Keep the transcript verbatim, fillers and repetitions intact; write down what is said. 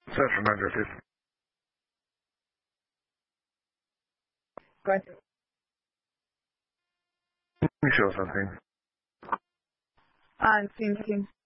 Central nine zero two. Go ahead. Can you show something? Uh, scene team.